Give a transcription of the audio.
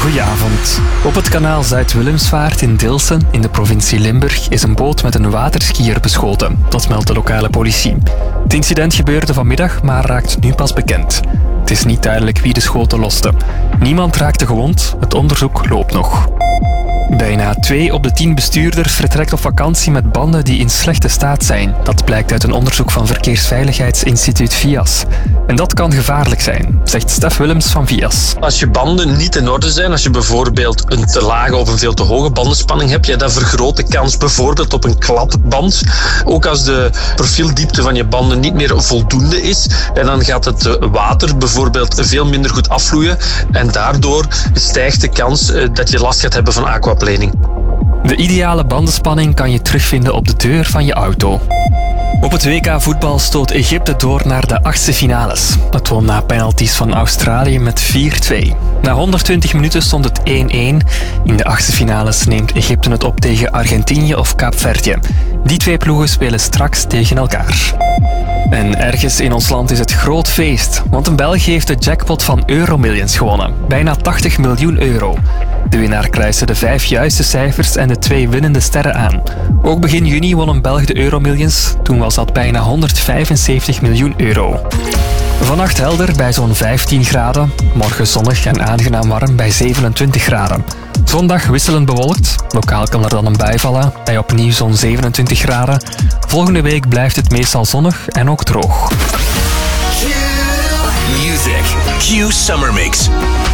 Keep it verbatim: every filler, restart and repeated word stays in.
Goedenavond. Op het kanaal Zuid-Willemsvaart in Dilsen in de provincie Limburg is een boot met een waterskier beschoten. Dat meldt de lokale politie. Het incident gebeurde vanmiddag, maar raakt nu pas bekend. Het is niet duidelijk wie de schoten loste. Niemand raakte gewond, het onderzoek loopt nog. Bijna twee op de tien bestuurders vertrekt op vakantie met banden die in slechte staat zijn. Dat blijkt uit een onderzoek van Verkeersveiligheidsinstituut V I A S. En dat kan gevaarlijk zijn, zegt Stef Willems van V I A S. Als je banden niet in orde zijn, als je bijvoorbeeld een te lage of een veel te hoge bandenspanning hebt, ja, dat vergroot de kans bijvoorbeeld op een klapband. Ook als de profieldiepte van je banden niet meer voldoende is, en dan gaat het water bijvoorbeeld veel minder goed afvloeien en daardoor stijgt de kans dat je last gaat hebben van aquaplaning. De ideale bandenspanning kan je terugvinden op de deur van je auto. Op het W K voetbal stoot Egypte door naar de achtste finales. Dat won na penalties van Australië met vier twee. Na honderdtwintig minuten stond het één-één. In de achtste finales neemt Egypte het op tegen Argentinië of Kaapverdië. Die twee ploegen spelen straks tegen elkaar. En ergens in ons land is het groot feest, want een Belg heeft de jackpot van Euromillions gewonnen. Bijna tachtig miljoen euro. De winnaar kruiste de vijf juiste cijfers en de twee winnende sterren aan. Ook begin juni won een Belg de Euromillions. Toen was dat bijna honderdvijfenzeventig miljoen euro. Vannacht helder bij zo'n vijftien graden. Morgen zonnig en aangenaam warm bij zevenentwintig graden. Zondag wisselend bewolkt. Lokaal kan er dan een bui vallen bij opnieuw zo'n zevenentwintig graden. Volgende week blijft het meestal zonnig en ook droog. Q Music. Q Summer Mix.